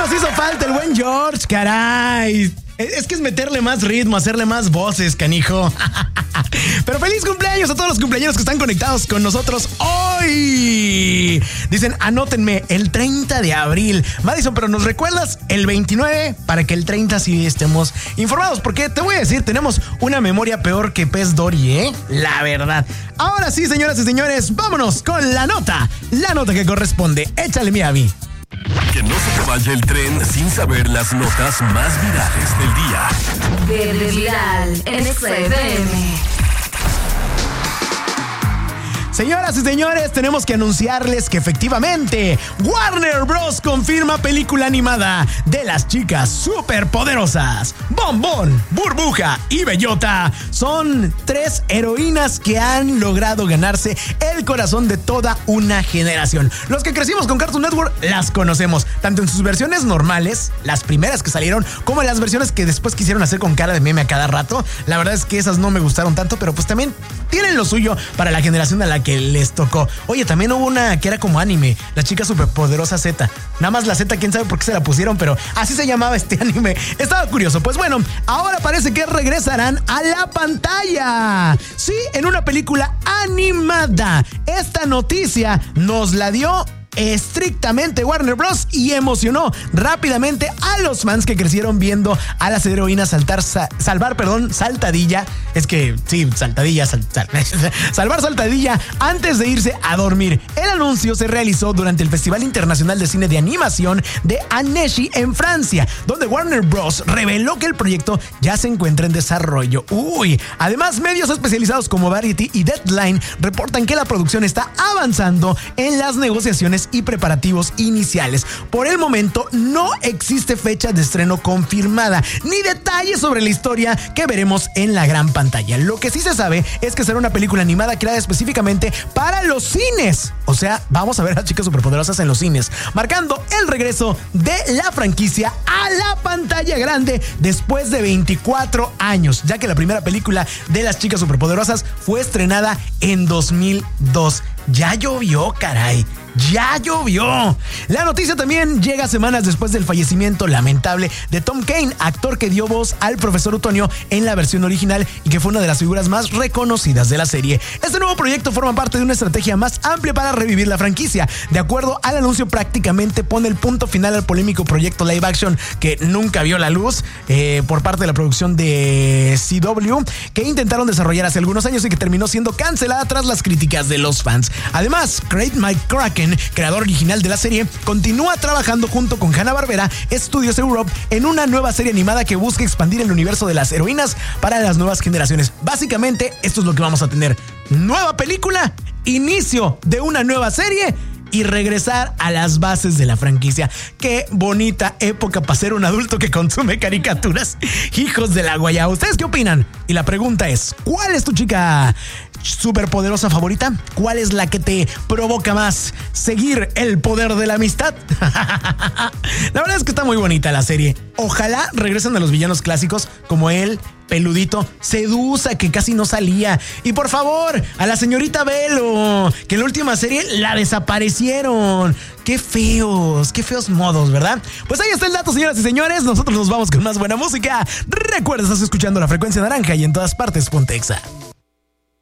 nos hizo falta el buen George, caray. Es que es meterle más ritmo, hacerle más voces, canijo. Pero feliz cumpleaños a todos los cumpleaños que están conectados con nosotros hoy. Dicen, anótenme, el 30 de abril. Madison, pero ¿nos recuerdas el 29? Para que el 30 sí estemos informados. Porque te voy a decir, tenemos una memoria peor que Pez Dory, ¿eh? La verdad. Ahora sí, señoras y señores, vámonos con la nota. La nota que corresponde. Échale, Miami. Que no se te vaya el tren sin saber las notas más virales del día. De viral en XFM. Señoras y señores, tenemos que anunciarles que efectivamente Warner Bros. Confirma película animada de las chicas superpoderosas. Bombón, Burbuja y Bellota son 3 heroínas que han logrado ganarse el corazón de toda una generación. Los que crecimos con Cartoon Network las conocemos, tanto en sus versiones normales, las primeras que salieron, como en las versiones que después quisieron hacer con cara de meme a cada rato. La verdad es que esas no me gustaron tanto, pero pues también tienen lo suyo para la generación a la que les tocó. Oye, también hubo una que era como anime, la chica superpoderosa Z. Nada más la Z, quién sabe por qué se la pusieron, pero así se llamaba este anime. Estaba curioso. Pues bueno, ahora parece que regresarán a la pantalla. Sí, en una película animada. Esta noticia nos la dio estrictamente Warner Bros. Y emocionó rápidamente a los fans que crecieron viendo a las heroínas salvar Saltadilla. Es que, sí, Saltadilla, salvar Saltadilla antes de irse a dormir. El anuncio se realizó durante el Festival Internacional de Cine de Animación de Annecy en Francia, donde Warner Bros. Reveló que el proyecto ya se encuentra en desarrollo. Además, medios especializados como Variety y Deadline reportan que la producción está avanzando en las negociaciones y preparativos iniciales. Por el momento no existe fecha de estreno confirmada ni detalles sobre la historia que veremos en la gran pantalla. Lo que sí se sabe es que será una película animada creada específicamente para los cines. O sea, vamos a ver a las chicas superpoderosas en los cines, marcando el regreso de la franquicia a la pantalla grande después de 24 años, ya que la primera película de las chicas superpoderosas fue estrenada en 2002. Ya llovió, caray. Ya llovió. La noticia también llega semanas después del fallecimiento lamentable de Tom Kane, actor que dio voz al profesor Utonio en la versión original y que fue una de las figuras más reconocidas de la serie. Este nuevo proyecto forma parte de una estrategia más amplia para revivir la franquicia. De acuerdo al anuncio, prácticamente pone el punto final al polémico proyecto live action que nunca vio la luz por parte de la producción de CW, que intentaron desarrollar hace algunos años y que terminó siendo cancelada tras las críticas de los fans. Además, Craig McCracken, creador original de la serie, continúa trabajando junto con Hanna-Barbera Studios Europe en una nueva serie animada que busca expandir el universo de las heroínas para las nuevas generaciones. Básicamente, esto es lo que vamos a tener: nueva película, inicio de una nueva serie y regresar a las bases de la franquicia. Qué bonita época para ser un adulto que consume caricaturas. Hijos de la guayaba. ¿Ustedes qué opinan? Y la pregunta es, ¿cuál es tu chica superpoderosa favorita? ¿Cuál es la que te provoca más seguir el poder de la amistad? La verdad es que está muy bonita la serie. Ojalá regresen a los villanos clásicos como él, peludito, Sedusa, que casi no salía. Y por favor, a la señorita Velo, que en la última serie la desaparecieron. Qué feos modos, ¿verdad? Pues ahí está el dato, señoras y señores. Nosotros nos vamos con más buena música. Recuerda, estás escuchando La Frecuencia Naranja y en todas partes ponte Exa.